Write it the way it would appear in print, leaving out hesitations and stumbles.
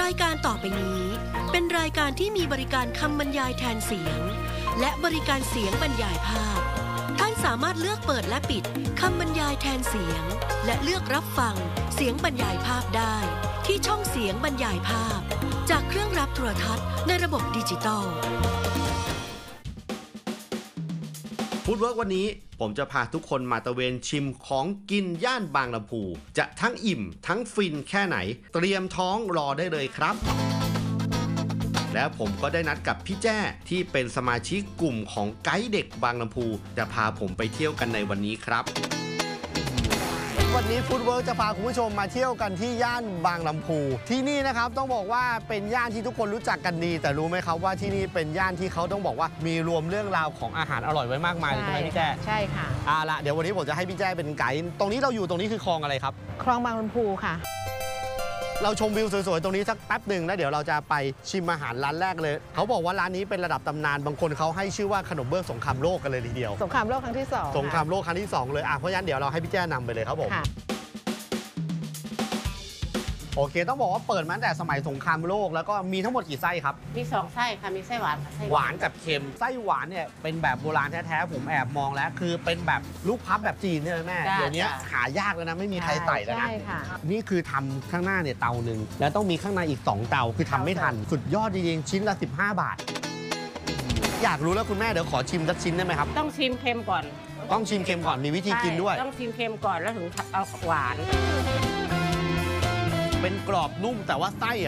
ายการต่อไปนี้เป็นรายการที่มีบริการคำบรรยายแทนเสียงและบริการเสียงบรรยายภาพท่านสามารถเลือกเปิดและปิดคำบรรยายแทนเสียงและเลือกรับฟังเสียงบรรยายภาพได้ที่ช่องเสียงบรรยายภาพจากเครื่องรับโทรทัศน์ในระบบดิจิตอลฟู้ดเวิร์กวันนี้ผมจะพาทุกคนมาตะเวนชิมของกินย่านบางลำพูจะทั้งอิ่มทั้งฟินแค่ไหนเตรียมท้องรอได้เลยครับแล้วผมก็ได้นัดกับพี่แจ้ที่เป็นสมาชิกกลุ่มของไกด์เด็กบางลำพูจะพาผมไปเที่ยวกันในวันนี้ครับวันนี้ฟู้ดเวิร์กจะพาคุณผู้ชมมาเที่ยวกันที่ย่านบางลำพูที่นี่นะครับต้องบอกว่าเป็นย่านที่ทุกคนรู้จักกันดีแต่รู้ไหมครับว่าที่นี่เป็นย่านที่เขาต้องบอกว่ามีรวมเรื่องราวของอาหารอร่อยไว้มากมายเลยใช่ไหมพี่แจ้ใช่ค่ะละเดี๋ยววันนี้ผมจะให้พี่แจ้เป็นไกด์ตรงนี้เราอยู่ตรงนี้คือคลองอะไรครับคลองบางลำพูค่ะเราชมวิวสวยๆตรงนี้สักแป๊บหนึ่งแล้วเดี๋ยวเราจะไปชิมอาหารร้านแรกเลยเขาบอกว่าร้านนี้เป็นระดับตำนานบางคนเขาให้ชื่อว่าขนมเบื้องสงครามโลกกันเลยทีเดียวสงครามโลกครั้งที่2 สงครามโลกครั้งที่2เลยเพราะฉะนั้นเดี๋ยวเราให้พี่แจ้นำไปเลยครับผมโอเคต้องบอกว่าเปิดมาตั้งแต่สมัยสงครามโลกแล้วก็มีทั้งหมดกี่ไส้ครับมี2ไส้ค่ะมีไส้หวานกับไส้หวานกับเค็มไส้หวานเนี่ยเป็นแบบโบราณแท้ๆผมแอบมองแล้วคือเป็นแบบลูกพับแบบจีนใช่ไหมแม่เดี๋ยวนี้หายากแล้วนะไม่มีใครใส่แล้วนะนี่คือทำข้างหน้าเนี่ยเตาหนึ่งแล้วต้องมีข้างในอีก2เตาคือทำไม่ทันสุดยอดจริงๆชิ้นละ15 บาทอยากรู้แล้วคุณแม่เดี๋ยวขอชิมสักชิ้นได้ไหมครับต้องชิมเค็มก่อนต้องชิมเค็มก่อนมีวิธีกินด้วยต้องชิมเค็มก่อนแล้วถึงเอาหวานเป็นกรอบนุ่มแต่ว่าไส้